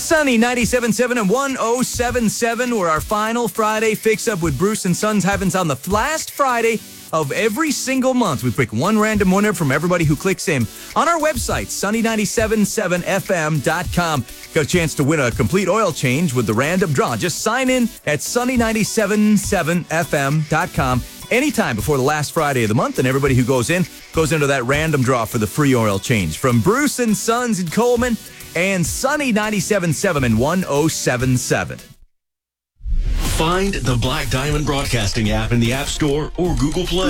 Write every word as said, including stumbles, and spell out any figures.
Sunny ninety-seven point seven and one oh seven point seven, where our final Friday fix-up with Bruce and Sons happens on the last Friday of every single month. We pick one random winner from everybody who clicks in on our website, sunny nine seven seven f m dot com. Got a chance to win a complete oil change with the random draw. Just sign in at sunny nine seven seven f m dot com anytime before the last Friday of the month, and everybody who goes in goes into that random draw for the free oil change from Bruce and Sons in Coleman and Sunny ninety-seven point seven and one oh seven point seven. Find the Black Diamond Broadcasting app in the App Store or Google Play.